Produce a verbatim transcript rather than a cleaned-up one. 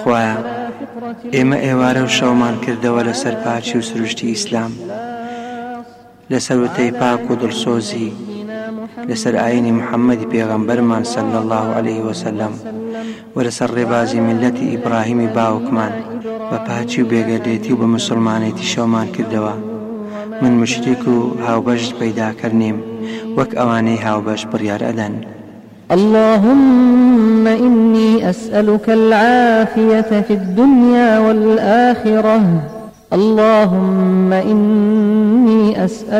خوایە ئێمە ئێوارە و شەومان کردەوە لەسەر پاچی و سروشتی ئیسلام، لەسەر وتەی پاک و دڵسۆزی، لەسەر ئاینی محەممەدی پێغەمبەرمان صلی الله عليه وسلم و لەسەر ڕێبازی میلەتی ئیبراهیمی باوکمان بە پاچی و بێگەردێتی و بە مسلمانێتی شەومان کردەوە. من مشریک و هاوبەشت پەیداکەر نیم وەک ئەوانەی هاوبەش بڕیار ئەدەن. اللهم إني أسألك العافية في الدنيا والآخرة. اللهم إني أسألك